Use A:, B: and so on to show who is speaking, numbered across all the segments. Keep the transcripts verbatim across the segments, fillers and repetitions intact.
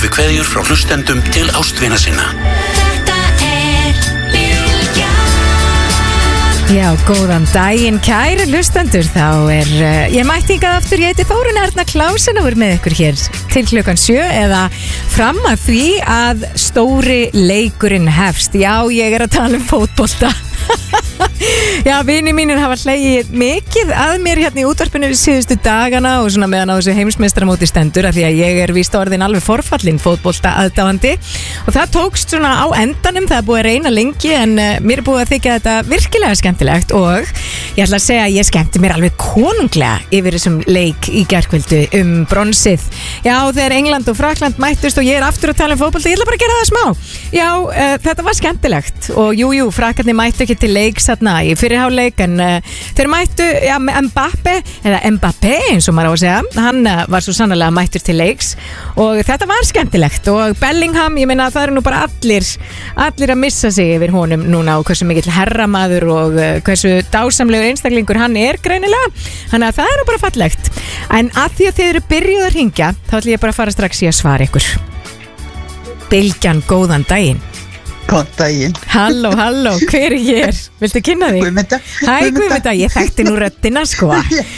A: Bestu kveðjur frá hlustendum til ástvina sinna.
B: Þetta er Bylgjan.
C: Já, góðan daginn, kæri hlustendur. Þá er, uh, ég mætti hingað aftur, ég heiti Þórunn Erna Klausen og er með ykkur hér til klukkan sjö eða fram að því að stóri leikurinn hefst. Já, ég er að tala um fótbolta. Já, vini mínir hafa hlegið mikið að mér hérna í útvarpinu síðustu dagana og svona meðan á þessu heimsmeistaramóti stendur, af því að ég er víst orðin alveg forfallin fótbolta aðdáandi og það tókst svona á endanum. Það er búið að reyna lengi en uh, mér er búið að þykja þetta virkilega skemmtilegt og ég ætla að segja að ég skemmti mér alveg konunglega yfir þessum leik í gærkvöldu um bronsið. Já, þegar England og Frakkland mættust og ég er aftur að tala um fótbolta, ég ætla bara að gera það smá. Já, uh, þetta var skemmtilegt og jú, jú, Frakkarnir mættu ekki til leiks þarna í fyrirháleik en uh, þeir mættu, já, Mbappe eða Mbappé eins og maður á að segja, hann uh, var svo sannarlega mættur til leiks og þetta var skemmtilegt og Bellingham, ég meina það eru nú bara allir allir að missa sig yfir honum núna og hversu mikill herramaður og uh, hversu dásamlegur einstaklingur hann er greinilega, þannig að það er nú bara fallegt. En að því að þið eru byrjuð að hringja, þá ætlum ég bara að fara strax í að svara ykkur. Bylgjan, góðan daginn.
D: Góðan daginn.
C: Halló, halló, hver er hér? Viltu kynna þig?
D: Guðmunda.
C: Hæ Guðmunda, ég þekkti nú röddina sko.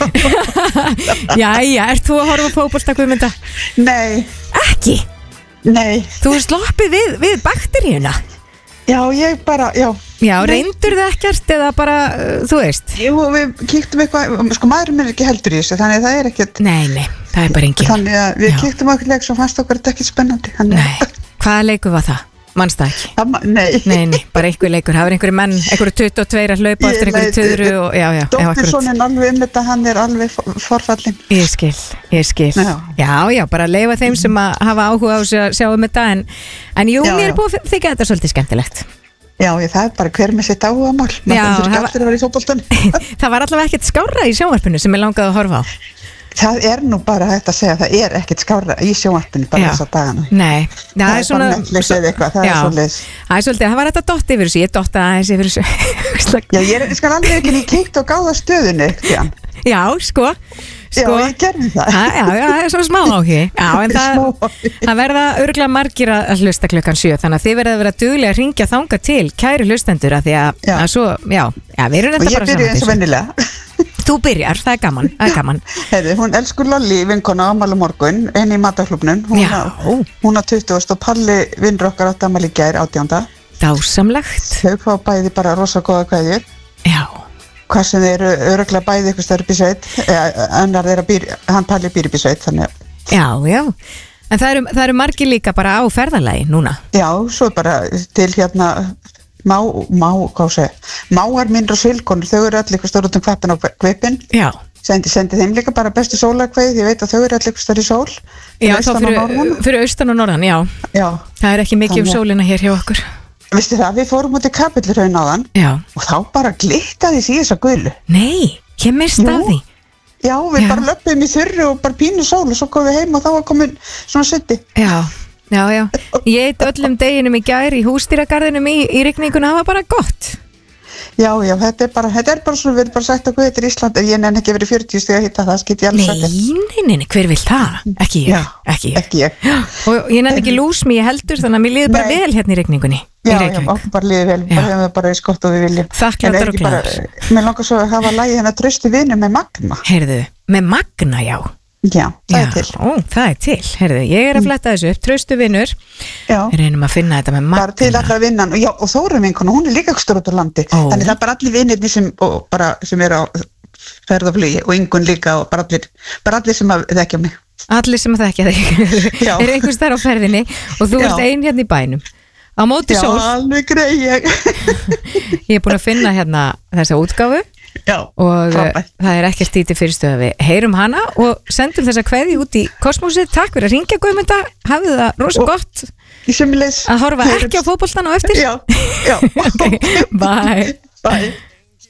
C: Jæja, ert þú að horfa á fótbolta Guðmunda?
D: Nei.
C: Ekki?
D: Nei.
C: Þú er sloppið við, við bakteríuna?
D: Já, ég bara, já.
C: Já, reyndur það ekkert eða bara, uh, þú veist?
D: Jú, við kíktum eitthvað, sko maðurinn er ekki heldur í þessu, þannig að það er ekkert.
C: Nei, nei, það er bara engin.
D: Þannig að við
C: Já.
D: kíktum okkur leik sem fannst okkur þetta ekki spennandi. Þannig.
C: Nei, hvaða leikur var það? Manst það ekki?
D: Það, nei.
C: Nei, nei, bara einhver leikur. Það var einhverju menn, einhverju tuttugu og tveir að hlaupa eftir einhverju töðru og já, já.
D: Dóttirssonin alveg um þetta, hann er alveg forfallin.
C: Ég skil, ég skil. Já, já, já bara leifa þeim sem að hafa áhuga á að sjá um þetta en, en jú, já, mér er búið að þykja þetta svolítið skemmtilegt.
D: Já, ég, það er bara hver með sitt áhuga mál.
C: Já,
D: það, var...
C: það var allavega ekkert skárra í sjónvarpinu sem ég langaði að horfa á.
D: Það er nú bara hægt að segja, það er ekkert skárra í sjónvarpinu bara þess að dagana.
C: Nei, það, það er svona
D: svo, eitthvað, það,
C: já,
D: er svoleiðis.
C: það er svolítið, það var þetta dott yfir þessu, ég dotta aðeins yfir þessu.
D: Já, ég, er, ég skal alveg ekki kíkt og gáða stöðunni ekkert.
C: Já, sko, sko.
D: Já, ég gerði það.
C: Ha, já, já, það er svona smá áhugi. Já, en það, það verða örugglega margir að hlusta klukkan sjö, þannig að þið verða að vera duglega að ringja þanga til kæri hlustendur að því að, að svo, já, já, við erum þetta bara saman.
D: Og ég byrja eins og vennilega.
C: Þú byrjar, það er gaman, það er gaman.
D: Heiði, hún elskur Lolli, vinkona ámæli morgun, inn í mataklubnum. Hún, á, hún á tuttugu og Palli vinnur okkar átt ámæli í gær átjánda.
C: Dásamlegt.
D: Þau fá bæði bara rosa góða kveðjur.
C: Já.
D: Hvað sem þeir eru öruglega bæði ykkur stærri bísveit, annar þeirra býr, hann Palli býr í bísveit, þannig að.
C: Já, já. En það eru, það eru margir líka bara á ferðalagi núna.
D: Já, svo bara til hérna, má, má, hvað sé, máar minnur og svilkonur, þau eru allir ykkur stór út um kvappin og kvipin.
C: Já.
D: Sendi, sendi þeim líka bara bestu sólarkveið, ég veit að þau eru allir ykkur stór í sól.
C: Já, þá fyrir, fyrir austan og norðan, já. Já. Það er ekki mikið um sólina hér hjá okkur.
D: Vistu það, við fórum út í Kapellurhraun áðan og þá bara glittaði því þessa gulu.
C: Nei, ég mist af því.
D: Já, við já. bara löpum í þurru og bara pínu sól og svo komum við heim og þá var komin svona sutti.
C: Já, já, já. Ég eitt öllum deginum í gær í húsdýragarðinum í, í rigninguna, það var bara gott.
D: Já, já, þetta er bara, þetta er bara svona, við erum bara sagt að Guð, þetta er Ísland, ef ég nenni ekki verið fjörutíu stiga að hitta það, skýt ég alveg sagt.
C: Nei, nei, nei, hver vil það? Ekki ég,
D: já,
C: ekki ég.
D: Ekki ég.
C: Og ég nenni ekki lúsmi ég heldur, þannig að mér líður bara nei. vel hérna í rigningunni.
D: Já, já, okkur bara líður vel, bara hefum við bara eins gott og við viljum.
C: Þakklátur og glaður.
D: Mér langar svo að hafa lagið hennar Trausti vinur með Magna.
C: Heyrðu, með Magna, já.
D: Já, það
C: já,
D: er til.
C: Ó, það er til, heyrðu, ég er að fletta þessu upp, Trausti vinur.
D: Já.
C: Reynum að finna þetta með Magna.
D: Bara til allra vinnan, og já, og Þórunn vinkona, hún er líka ekstra út á landi. Ó. Þannig það er bara allir vinnirni sem, og bara, sem er á ferðaflugi og Ingun líka og bara allir, bara allir sem að þekkja mig.
C: Allir sem að þekkja þig. Er einhvers þar á ferðinni og þú ert ein hérna í bænum. Á móti sól.
D: Já, alveg greið ég.
C: Ég er búin að finna hérna þessa útgáfu.
D: Já,
C: og frábært. Það er ekkert í til fyrirstöðu að við heyrum hana og sendum þessa kveði út í kosmósið. Takk fyrir að ringja Guðmunda, hafið það rosa gott
D: að
C: horfa ekki á fótboltan á eftir.
D: Já, já.
C: Okay. Bye.
D: Bye.